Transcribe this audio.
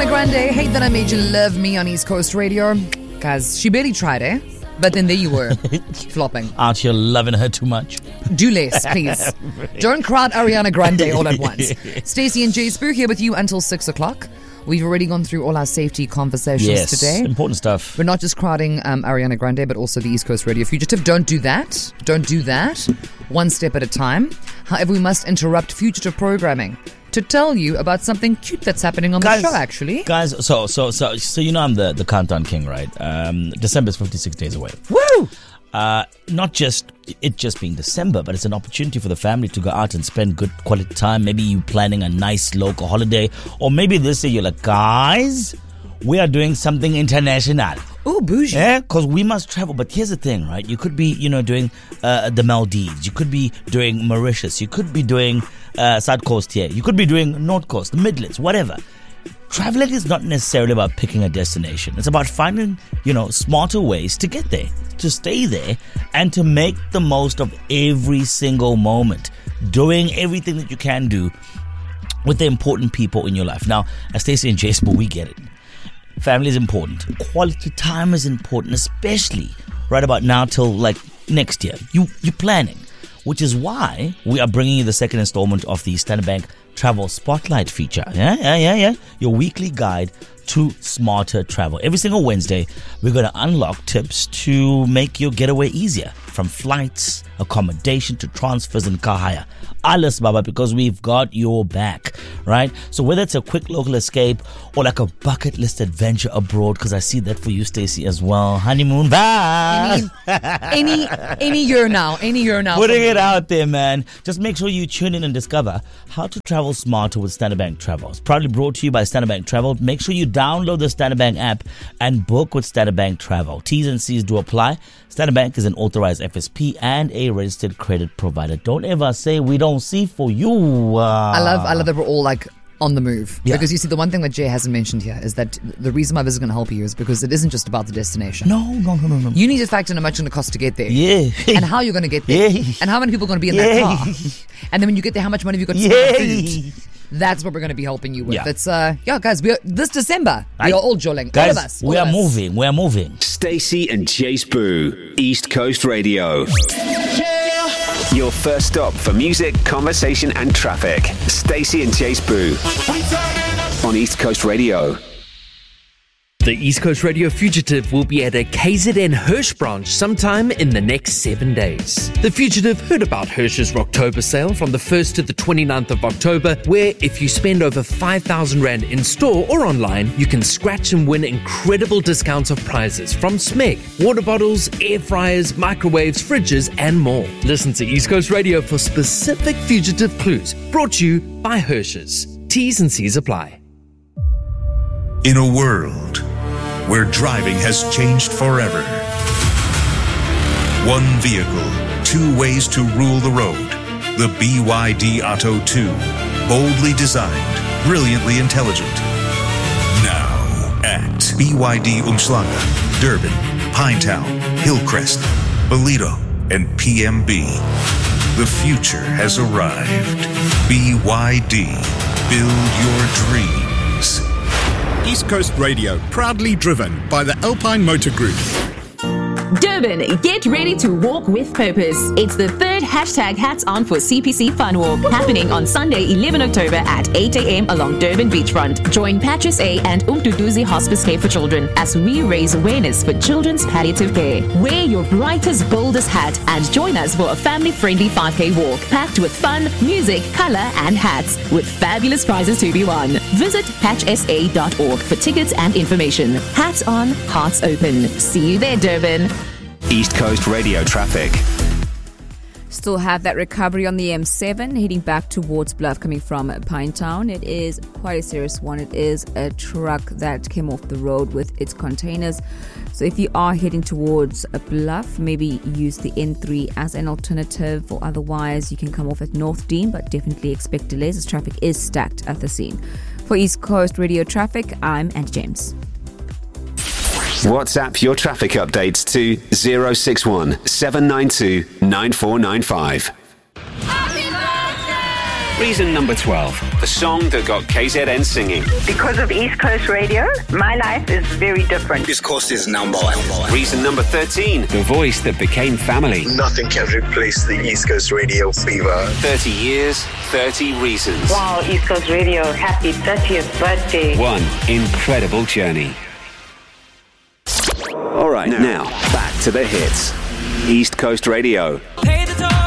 Ariana Grande, Hate That I Made You Love Me on East Coast Radio. Guys, she barely tried, eh? But then there you were, flopping. Out here loving her too much. Do less, please. Don't crowd Ariana Grande all at once. Stacey and Jay Spoo here with you until 6 o'clock. We've already gone through all our safety conversations today. Yes, important stuff. We're not just crowding Ariana Grande, but also the East Coast Radio Fugitive. Don't do that. Don't do that. One step at a time. However, we must interrupt fugitive programming to tell you about something cute that's happening on the show, actually. Guys, so you know I'm the countdown king, right? December's 56 days away. Woo! Not just it just being December, but it's an opportunity for the family to go out and spend good quality time. Maybe you planning a nice local holiday, or maybe this year you're like, guys, we are doing something international. Oh, bougie. Yeah, because we must travel. But here's the thing, right? You could be, doing the Maldives. You could be doing Mauritius. You could be doing South Coast here. You could be doing North Coast, the Midlands, whatever. Traveling is not necessarily about picking a destination. It's about finding, smarter ways to get there, to stay there, and to make the most of every single moment. Doing everything that you can do with the important people in your life. Now, as Stacey and Jasper, we get it. Family is important. Quality time is important, especially right about now till next year. You're planning, which is why we are bringing you the second installment of the Standard Bank Travel Spotlight feature. Yeah. Your weekly guide to smarter travel. Every single Wednesday, we're going to unlock tips to make your getaway easier. From flights, accommodation to transfers and car hire. Alles, Baba, because we've got your back, right? So whether it's a quick local escape or like a bucket list adventure abroad, because I see that for you, Stacey, as well. Honeymoon vibes. Any year now. Putting it out there, man. Just make sure you tune in and discover how to travel smarter with Standard Bank Travel. It's proudly brought to you by Standard Bank Travel. Make sure you download the Standard Bank app and book with Standard Bank Travel. T's and C's do apply. Standard Bank is an authorized FSP and a registered credit provider. Don't ever say we don't see for you. I love that we're all on the move. Yeah. Because you see, the one thing that Jay hasn't mentioned here is that the reason why this is going to help you is because it isn't just about the destination. No. You need to factor in how much it's going to cost to get there. Yeah. And how you're going to get there. Yeah. And how many people are going to be in that car. And then when you get there, how much money have you got to spend on food. That's what we're going to be helping you with. Yeah. It's guys, this December, we are all jolling. Guys, all of us. We are moving. Stacey and Jay Spoo, East Coast Radio. Your first stop for music, conversation and traffic. Stacey and Jay Spoo on East Coast Radio. The East Coast Radio Fugitive will be at a KZN Hirsch branch sometime in the next 7 days. The Fugitive heard about Hirsch's Rocktober sale from the 1st to the 29th of October, where if you spend over 5,000 Rand in store or online, you can scratch and win incredible discounts of prizes from Smeg, water bottles, air fryers, microwaves, fridges, and more. Listen to East Coast Radio for specific Fugitive clues, brought to you by Hirsch's. T's and C's apply. In a world where driving has changed forever. One vehicle, two ways to rule the road. The BYD Atto 2. Boldly designed, brilliantly intelligent. Now at BYD Umhlanga, Durban, Pinetown, Hillcrest, Ballito, and PMB. The future has arrived. BYD. Build your dreams. East Coast Radio, proudly driven by the Alpine Motor Group. Durban, get ready to walk with purpose. It's the third #Hats On for CPC Fun Walk happening on Sunday, 11 October at 8 a.m. along Durban Beachfront. Join Patrice A and Umduduzi Hospice Care for Children as we raise awareness for children's palliative care. Wear your brightest, boldest hat and join us for a family-friendly 5K walk packed with fun, music, color, and hats with fabulous prizes to be won. Visit patchsa.org for tickets and information. Hats on, hearts open. See you there, Durban. East Coast Radio traffic. Still have that recovery on the M7 heading back towards Bluff coming from Pinetown. It is quite a serious one. It is a truck that came off the road with its containers. So if you are heading towards Bluff, maybe use the N3 as an alternative, or otherwise you can come off at North Dean, but definitely expect delays as traffic is stacked at the scene. For East Coast Radio Traffic, I'm Andy James. WhatsApp your traffic updates to 061 792 9495. Happy birthday! Reason number 12. The song that got KZN singing. Because of East Coast Radio, my life is very different. East Coast is number one. Reason number 13. The voice that became family. Nothing can replace the East Coast Radio fever. 30 years, 30 reasons. Wow, East Coast Radio, happy 30th birthday. One incredible journey. All right, now back to the hits. East Coast Radio. Hey,